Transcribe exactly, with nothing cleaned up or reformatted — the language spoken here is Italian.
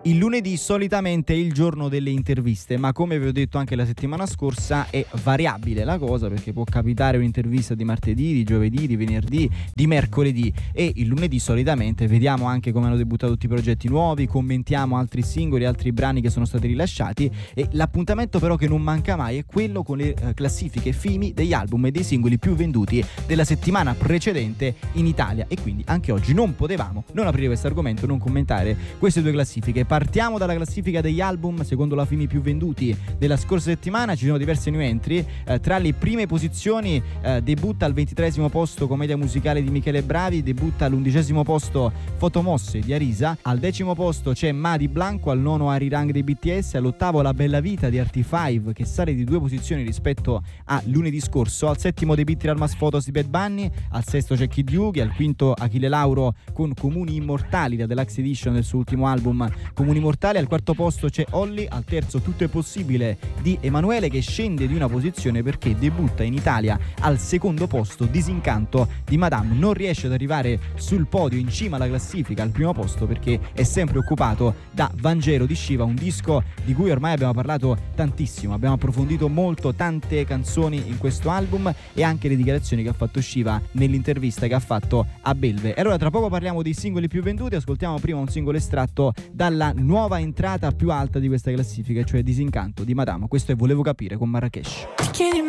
Il lunedì solitamente è il giorno delle interviste, ma come vi ho detto anche la settimana scorsa è variabile la cosa, perché può capitare un'intervista di martedì, di giovedì, di venerdì, di mercoledì, e il lunedì solitamente vediamo anche come hanno debuttato tutti i progetti nuovi, commentiamo altri singoli, altri brani che sono stati rilasciati, e l'appuntamento però che non manca mai è quello con le eh, classifiche F I M I degli album e dei singoli più venduti della settimana precedente in Italia, e quindi anche oggi non potevamo non aprire questo argomento, non commentare queste due classifiche. Partiamo dalla classifica degli album secondo la F I M I più venduti della scorsa settimana. Ci sono diverse new entry, eh, tra le prime posizioni eh, debutta al ventitreesimo posto Commedia musicale di Michele Bravi, debutta all'undicesimo posto Fotomosse di Arisa, al decimo posto c'è Ma di Blanco, al nono Arirang dei B T S, all'ottavo La Bella Vita di Arti cinque che sale di due posizioni rispetto a lunedì scorso, al settimo The Bitter Almas Photos di Bad Bunny, al sesto c'è Kid Yugi, al quinto Achille Lauro con Comuni Immortali, la deluxe edition del suo ultimo album Comuni Mortali, al quarto posto c'è Olly, al terzo Tutto è possibile di Emanuele che scende di una posizione perché debutta in Italia al secondo posto Disincanto di Madame, non riesce ad arrivare sul podio in cima alla classifica al primo posto perché è sempre occupato da Vangelo di Shiva, un disco di cui ormai abbiamo parlato tantissimo, abbiamo approfondito molto, tante canzoni in questo album e anche le dichiarazioni che ha fatto Shiva nell'intervista che ha fatto a Belve. E allora tra poco parliamo dei singoli più venduti, ascoltiamo prima un singolo estratto dalla nuova entrata più alta di questa classifica, cioè Disincanto di Madama. Questo è Volevo capire con Marrakesh.